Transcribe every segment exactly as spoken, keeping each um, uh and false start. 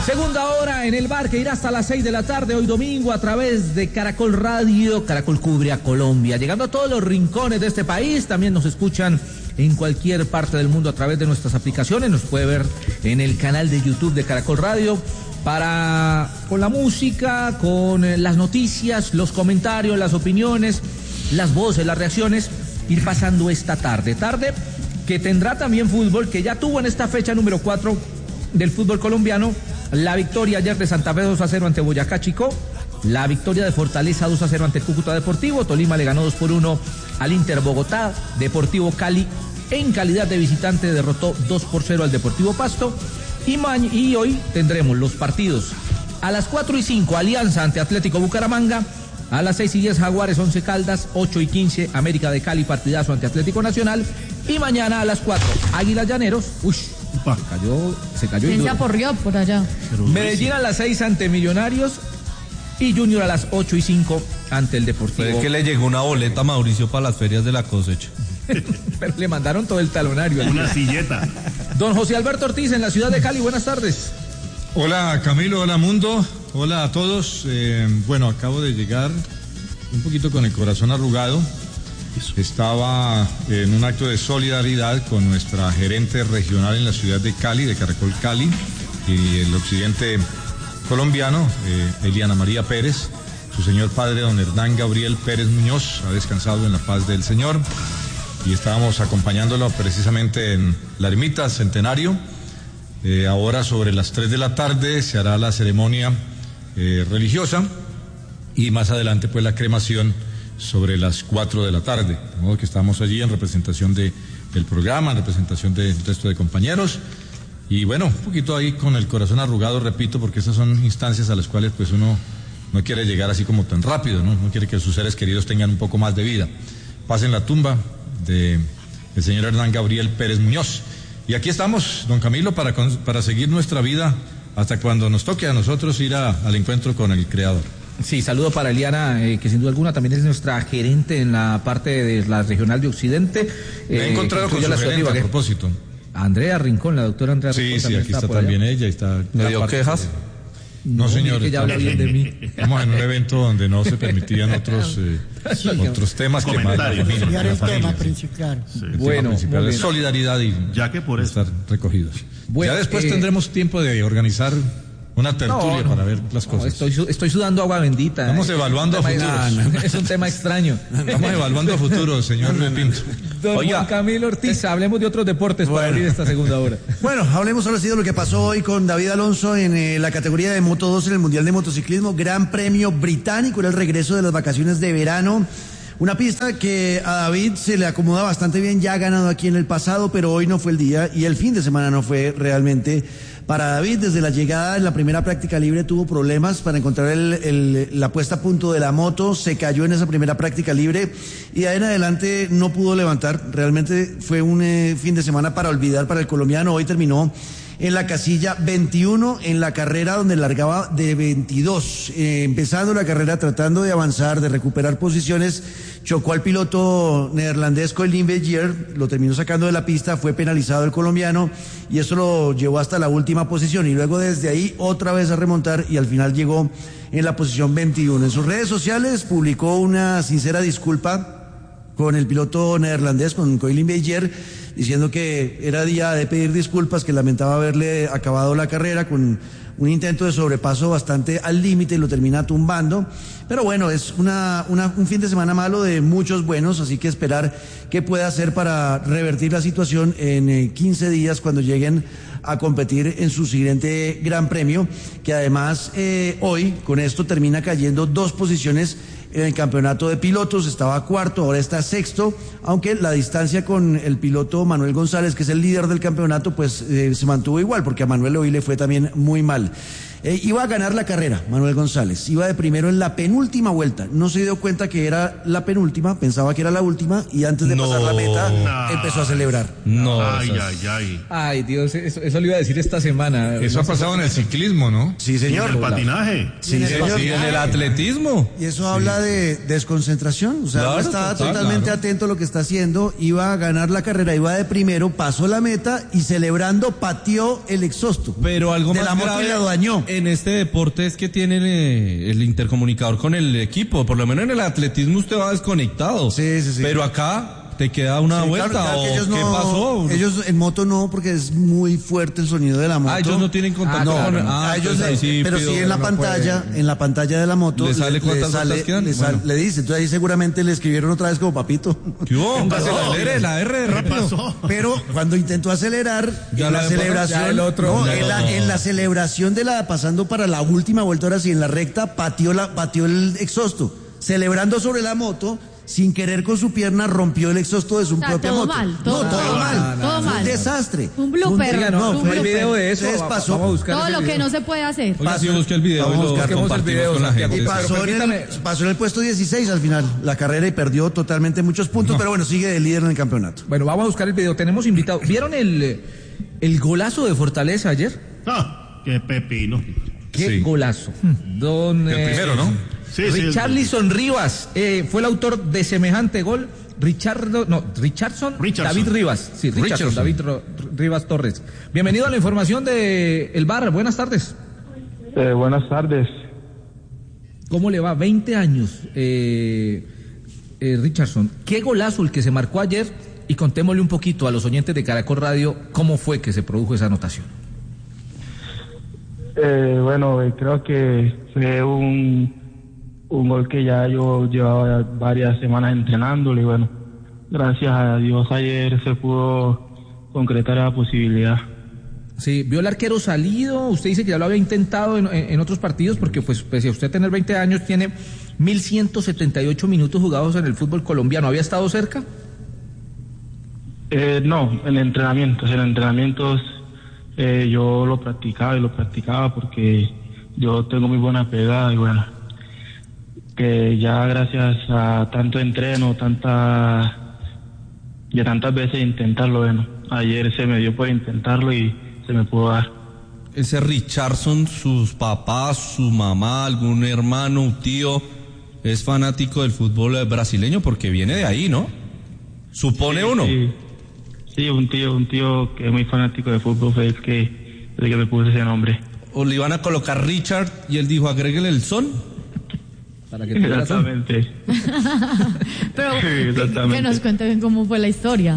Segunda hora en el bar que irá hasta las seis de la tarde, hoy domingo, a través de Caracol Radio. Caracol cubre a Colombia, llegando a todos los rincones de este país. También nos escuchan en cualquier parte del mundo a través de nuestras aplicaciones. Nos puede ver en el canal de YouTube de Caracol Radio, para con la música, con las noticias, los comentarios, las opiniones, las voces, las reacciones, ir pasando esta tarde. Tarde que tendrá también fútbol, que ya tuvo en esta fecha número cuatro del fútbol colombiano la victoria ayer de Santa Fe dos a cero ante Boyacá Chicó, la victoria de Fortaleza dos a cero ante Cúcuta Deportivo, Tolima le ganó dos por uno al Inter Bogotá, Deportivo Cali en calidad de visitante derrotó dos por cero al Deportivo Pasto, y, ma- y hoy tendremos los partidos a las cuatro y cinco, Alianza ante Atlético Bucaramanga, a las seis y diez Jaguares Once Caldas, ocho y quince América de Cali, partidazo ante Atlético Nacional, y mañana a las cuatro Águilas Llaneros, uy, se cayó, se cayó. ¿Quién se aporrió por allá? Medellín a las seis ante Millonarios y Junior a las ocho y cinco ante el Deportivo. Fue que le llegó una boleta a Mauricio para las ferias de la cosecha. Pero le mandaron todo el talonario. Una silleta. Don José Alberto Ortiz en la ciudad de Cali, buenas tardes. Hola Camilo, hola mundo, hola a todos. Eh, bueno, acabo de llegar un poquito con el corazón arrugado. Estaba en un acto de solidaridad con nuestra gerente regional en la ciudad de Cali, de Caracol Cali, y el occidente colombiano, eh, Eliana María Pérez. Su señor padre, don Hernán Gabriel Pérez Muñoz, ha descansado en la paz del Señor, y estábamos acompañándolo precisamente en la ermita Centenario. Eh, ahora sobre las tres de la tarde se hará la ceremonia eh, religiosa, y más adelante pues la cremación sobre las cuatro de la tarde, de modo que estamos allí en representación de, del programa, en representación del resto de compañeros, y bueno, un poquito ahí con el corazón arrugado, repito, porque esas son instancias a las cuales pues uno no quiere llegar así como tan rápido, ¿no? No quiere que sus seres queridos tengan un poco más de vida. Pasen la tumba de el señor Hernán Gabriel Pérez Muñoz, y aquí estamos, don Camilo, para, para seguir nuestra vida hasta cuando nos toque a nosotros ir a, al encuentro con el Creador. Sí, saludo para Eliana, eh, que sin duda alguna también es nuestra gerente en la parte de la regional de Occidente. Me he eh, encontrado con su gerente a propósito. Andrea Rincón, la doctora Andrea sí, Rincón. Sí, sí, aquí está, está también ella. Está ¿Me dio quejas? No, no, señor. Ella habla bien de mí. Estamos en un evento donde no se permitían otros eh, sí, otros temas que más la familia. El tema principal. Sí. El bueno, tema principal es solidaridad y ya que por estar recogidos. Bueno, ya después eh, tendremos tiempo de organizar una tertulia no, no, para ver las cosas. No, estoy, estoy sudando agua bendita. Estamos eh. evaluando a futuros. No, no, es un tema extraño. Estamos evaluando a futuros, señor no, no, Pinto. Don Oiga. Juan Camilo Ortiz, hablemos de otros deportes bueno. para abrir esta segunda hora. Bueno, hablemos ahora sí de lo que pasó hoy con David Alonso en eh, la categoría de Moto dos en el Mundial de Motociclismo. Gran Premio Británico, era el regreso de las vacaciones de verano. Una pista que a David se le acomoda bastante bien, ya ha ganado aquí en el pasado, pero hoy no fue el día y el fin de semana no fue realmente para David. Desde la llegada en la primera práctica libre tuvo problemas para encontrar el, el, la puesta a punto de la moto, se cayó en esa primera práctica libre y de ahí en adelante no pudo levantar. Realmente fue un eh, fin de semana para olvidar para el colombiano. Hoy terminó en la casilla veintiuno en la carrera donde largaba de veintidós. Eh, empezando la carrera, tratando de avanzar, de recuperar posiciones, chocó al piloto neerlandés Colin Begier, lo terminó sacando de la pista, fue penalizado el colombiano y eso lo llevó hasta la última posición y luego desde ahí otra vez a remontar y al final llegó en la posición veintiuno. En sus redes sociales publicó una sincera disculpa con el piloto neerlandés, con Colin Begier, diciendo que era día de pedir disculpas, que lamentaba haberle acabado la carrera con un intento de sobrepaso bastante al límite y lo termina tumbando. Pero bueno, es una, una, un fin de semana malo de muchos buenos, así que esperar qué puede hacer para revertir la situación en eh, quince días cuando lleguen a competir en su siguiente Gran Premio, que además eh, hoy con esto termina cayendo dos posiciones en el campeonato de pilotos. Estaba cuarto, ahora está sexto, aunque la distancia con el piloto Manuel González, que es el líder del campeonato, pues eh, se mantuvo igual, porque a Manuel hoy le fue también muy mal. Eh, iba a ganar la carrera, Manuel González, iba de primero en la penúltima vuelta, no se dio cuenta que era la penúltima, pensaba que era la última, y antes de no, pasar la meta, no. empezó a celebrar. No, ay, ay, ay. Ay, Dios, eso, eso le iba a decir esta semana. Eso no ha pasado en el ciclismo, ¿no? Sí, señor. En el patinaje. Sí, señor. Sí, en el atletismo. Y eso habla de desconcentración, o sea, Claro, no estaba total, totalmente claro. atento a lo que está haciendo, iba a ganar la carrera, iba de primero, pasó la meta y celebrando pateó el exhausto. Pero algo de más la moto grave y la dañó. en este deporte es que tienen eh, el intercomunicador con el equipo. Por lo menos en el atletismo usted va desconectado. Sí, sí, sí. Pero acá te queda una Sí, vuelta claro, claro que o ellos qué no- pasó. Ellos en moto no, porque es muy fuerte el sonido de la moto. Ah, ellos no tienen contacto Ah, no, con- no. ah, A ellos entonces le- ahí sí pero pido- sí en la no pantalla, en la pantalla de la moto ¿Le sale cuántas sale, vueltas quedan? le, sal- Bueno. le dice, entonces ahí seguramente le escribieron otra vez como papito. ¿Qué hubo? pasó? Acelere, la R ¿Qué rápido. pasó? Pero cuando intentó acelerar, Ya en la la de- celebración, ya el otro- no, ya en, la, no. en la celebración de la pasando para la última vuelta, ahora sí, en la recta, pateó la, pateó el exhausto, celebrando sobre la moto. Sin querer con su pierna rompió el exhausto de su O sea, propia todo moto. mal, todo no, todo mal, mal. todo Fue mal. Un desastre. Un blooper, Fue Oiga, no, un no, fue el blooper. video de eso. Entonces va- pasó- vamos a buscar Todo ese lo que video. no se puede hacer. Oiga, sí, busque el video Vamos y a lo buscar, busquemos el compartimos video, con la Santiago. gente. Y Pero pasó en, el, permítame- pasó en el puesto dieciséis al final la carrera y perdió totalmente muchos puntos, pero bueno, sigue de líder en el campeonato. Bueno, vamos a buscar el video. Tenemos invitados. ¿Vieron el, el golazo de Fortaleza ayer? Ah, qué pepino. ¿Qué Sí. golazo? Don, El eh, primero, ¿no? Sí, sí. Richarlison Rivas eh, fue el autor de semejante gol. Richardo, no, Richardson, Richardson. David Rivas. Sí, Richardson, Richardson. David Ro- Rivas Torres. Bienvenido a la información de El Bar. Buenas tardes. Eh, buenas tardes. ¿Cómo le va? veinte años, eh, eh, Richardson. ¿Qué golazo el que se marcó ayer? Y contémosle un poquito a los oyentes de Caracol Radio cómo fue que se produjo esa anotación. Eh, bueno, eh, creo que fue un, un gol que ya yo llevaba varias semanas entrenándolo y bueno, gracias a Dios ayer se pudo concretar la posibilidad. Sí, vio el arquero salido, usted dice que ya lo había intentado en, en- en otros partidos porque pues pese a usted tener veinte años tiene mil ciento setenta y ocho minutos jugados en el fútbol colombiano. ¿Había estado cerca? Eh, no, en entrenamientos, en entrenamientos eh, yo lo practicaba y lo practicaba porque yo tengo muy buena pegada y bueno, que ya gracias a tanto entreno, tanta y a tantas veces intentarlo, bueno, ayer se me dio por intentarlo y se me pudo dar. Ese Richardson, sus papás, su mamá, algún hermano, un tío, es fanático del fútbol eh, brasileño porque viene de ahí, ¿no? Supone uno. Sí, sí, un tío, un tío que es muy fanático de fútbol fue el que, el que me puso ese nombre. O le iban a colocar Richard y él dijo, agréguele el son. Para que tuviera razón. Exactamente. Pero Sí, que, exactamente. que nos cuente bien cómo fue la historia.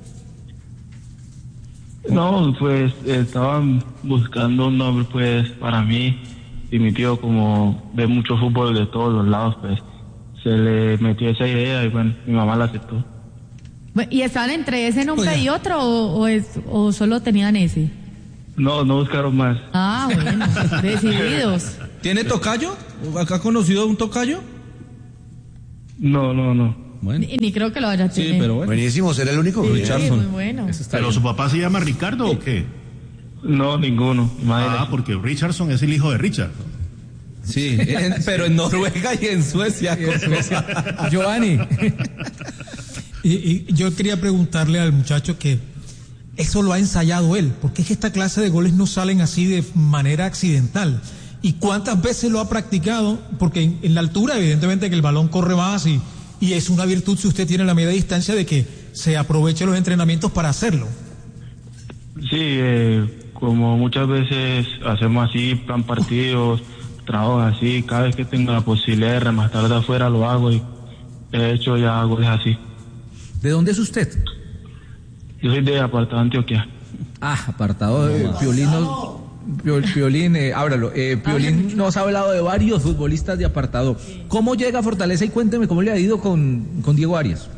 No, pues estaban buscando un nombre pues para mí y mi tío como ve mucho fútbol de todos los lados pues se le metió esa idea y bueno, mi mamá la aceptó. Bueno, ¿y estaban entre ese nombre y otro o, o, es, o solo tenían ese? No, no buscaron más. Ah, bueno, decididos. ¿Tiene tocayo? ¿Acá ha conocido un tocayo? No, no, no. Bueno, Ni, ni creo que lo vaya a sí, tener. pero bueno. Buenísimo, será el único. Sí, Richardson. muy bueno. Eso está ¿Pero bien. su papá se llama Ricardo o qué? No, ninguno. Imagínate. Ah, porque Richardson es el hijo de Richard. Sí, en- pero en Noruega y en Suecia. Giovanni. Y, y yo quería preguntarle al muchacho que eso lo ha ensayado él, porque es que esta clase de goles no salen así de manera accidental. ¿Y cuántas veces lo ha practicado? Porque en, en la altura, evidentemente, que el balón corre más y, y es una virtud si usted tiene la media distancia de que se aproveche los entrenamientos para hacerlo. Sí, eh, como muchas veces hacemos así, plan partidos, trabajo así, cada vez que tengo la posibilidad de rematar de afuera lo hago y de hecho ya hago es así. ¿De dónde es usted? Yo soy de Apartado Antioquia. Ah, apartado de Piolín. nos- Pio- Piolín, eh, ábralo. Eh, Piolín nos ha hablado de varios futbolistas de apartado. ¿Cómo llega a Fortaleza? Y cuénteme cómo le ha ido con, con Diego Arias.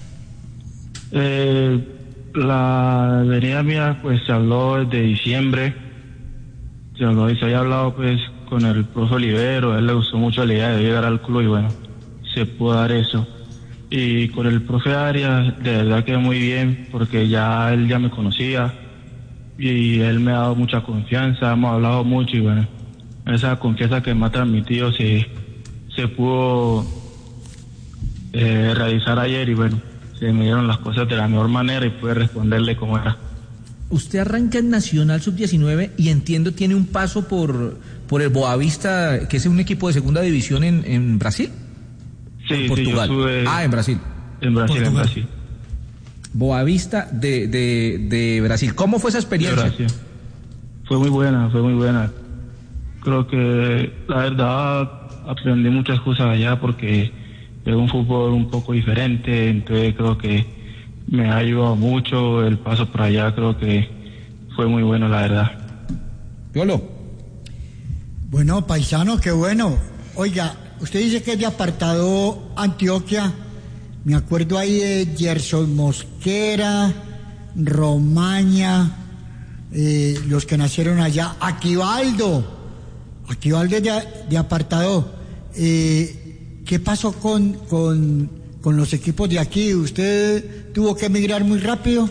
Eh, la venida mía pues se habló desde diciembre, se habló y se había hablado pues con el profe Olivero, a él le gustó mucho la idea de llegar al club y bueno, se pudo dar eso. Y con el profe Arias de verdad que muy bien porque ya él ya me conocía y él me ha dado mucha confianza, hemos hablado mucho y bueno, esa confianza que me ha transmitido se, se pudo eh, realizar ayer y bueno, se me dieron las cosas de la mejor manera y pude responderle como era. Usted arranca en Nacional sub diecinueve y entiendo tiene un paso por, por el Boavista, que es un equipo de segunda división en, en Brasil. Sí, en Portugal. Sí, yo estuve ah, en Brasil. En Brasil, Portugal. en Brasil. Boavista de, de, de Brasil. ¿Cómo fue esa experiencia? Gracias. Fue muy buena, fue muy buena. Creo que la verdad aprendí muchas cosas allá porque es un fútbol un poco diferente, entonces creo que me ha ayudado mucho el paso por allá, creo que fue muy bueno la verdad. Yolo. Bueno, paisano, qué bueno. Oiga, usted dice que es de Apartado Antioquia. Me acuerdo ahí de Gerson Mosquera, Romaña, eh, los que nacieron allá. Aquivaldo, Aquivaldo de, de Apartado. Eh, ¿Qué pasó con, con, con los equipos de aquí? ¿Usted tuvo que emigrar muy rápido?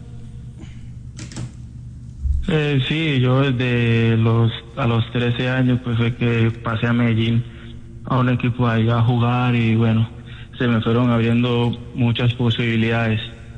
Eh, sí, yo desde los a los trece años pues fue que pasé a Medellín a un equipo ahí a jugar y bueno, se me fueron abriendo muchas posibilidades.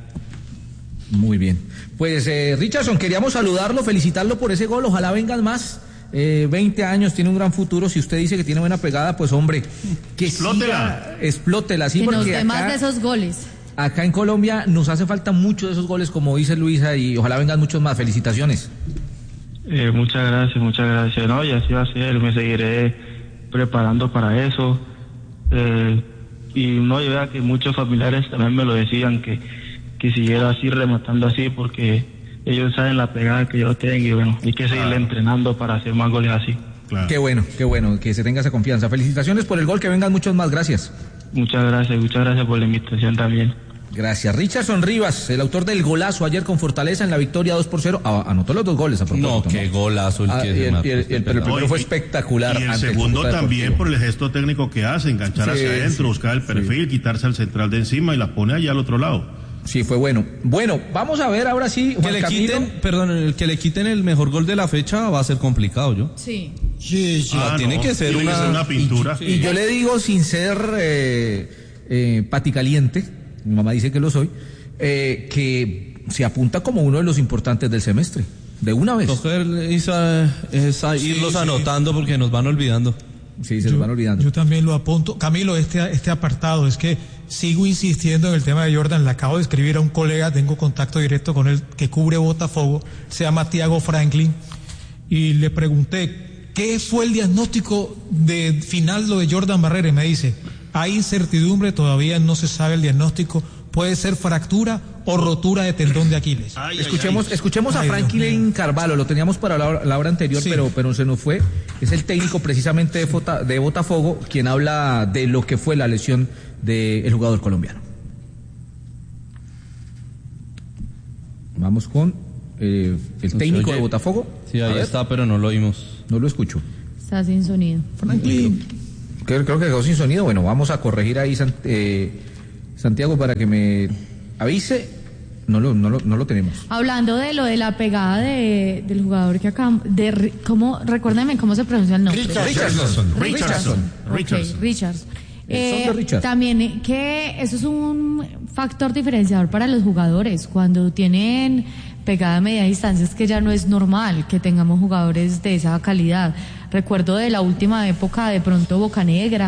Muy bien. Pues eh, Richardson, queríamos saludarlo, felicitarlo por ese gol, ojalá vengan más. Eh, veinte años, tiene un gran futuro. Si usted dice que tiene buena pegada, pues hombre, que Explótela. siga, explótela, sí, que nos porque dé acá, más de esos goles. acá en Colombia nos hace falta mucho de esos goles, como dice Luisa, y ojalá vengan muchos más. Felicitaciones. Eh, muchas gracias, muchas gracias. No, y así va a ser, me seguiré preparando para eso. Eh, y no, yo vea que muchos familiares también me lo decían, que, que siguiera así, rematando así, porque ellos saben la pegada que yo tengo y bueno, hay que seguirle entrenando para hacer más goles así. Claro. Qué bueno, qué bueno, que se tenga esa confianza. Felicitaciones por el gol, que vengan muchos más. Gracias. Muchas gracias, muchas gracias por la invitación también. Gracias. Richardson Rivas, el autor del golazo ayer con Fortaleza en la victoria dos por cero. Ah, anotó los dos goles a propósito. No, qué golazo el Ah, que y se el- marcó y el- este y el- pero el pelado. primero fue espectacular Y el ante el segundo Cúcuta también Deportivo. por el gesto técnico que hace, enganchar Sí, hacia adentro, sí, buscar el perfil, quitarse al central de encima y la pone allá al otro lado. Sí, fue bueno. Bueno, vamos a ver ahora sí, Que Juan le Camilo. quiten, perdón, el que le quiten el mejor gol de la fecha va a ser complicado, ¿yo? Sí. Sí, sí. Ah, tiene que ser tiene que una- ser una pintura. Y yo le digo sin ser eh, eh, paticaliente, mi mamá dice que lo soy, eh, que se apunta como uno de los importantes del semestre. De una vez. Coger esa, esa, irlos sí. anotando porque nos van olvidando. Sí, se nos van olvidando. Yo también lo apunto. Camilo, este, este apartado, es que sigo insistiendo en el tema de Jordan. Le acabo de escribir a un colega, tengo contacto directo con él, que cubre Botafogo, se llama Tiago Franklin, y le pregunté, ¿qué fue el diagnóstico de final lo de Jordan Barrera? Y me dice, hay incertidumbre, todavía no se sabe el diagnóstico, puede ser fractura o rotura de tendón de Aquiles. Ay, ay, Escuchemos, ay. escuchemos a Ay, Dios Franklin Carvalho, lo teníamos para la, hora- la hora anterior, Sí. pero, pero se nos fue. Es el técnico precisamente de, Fota- de Botafogo, quien habla de lo que fue la lesión del jugador colombiano. Vamos con eh, el se técnico oye. de Botafogo. Sí, A ahí ver, está, pero no lo oímos. No lo escucho. Está sin sonido. Franklin. Creo, creo que quedó sin sonido. Bueno, vamos a corregir ahí, Sant- eh, Santiago, para que me avise. No lo, no lo, no lo tenemos. Hablando de lo de la pegada de, del jugador que acá, de, Ri- ¿cómo, recuérdenme cómo se pronuncia el nombre? Richardson. Richardson. Richardson. Ok, Richardson. Richardson. El son de Richard. También eh, que eso es un factor diferenciador para los jugadores. Cuando tienen pegada a media distancia es que ya no es normal que tengamos jugadores de esa calidad. Recuerdo de la última época de pronto Bocanegra,